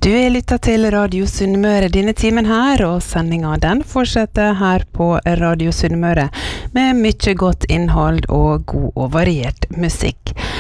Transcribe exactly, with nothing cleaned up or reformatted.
Du er lyttet til Radio Sunnmøre denne timen her, og sendingen den fortsetter her på Radio Sunnmøre med mye godt innhold og god og variert musikk.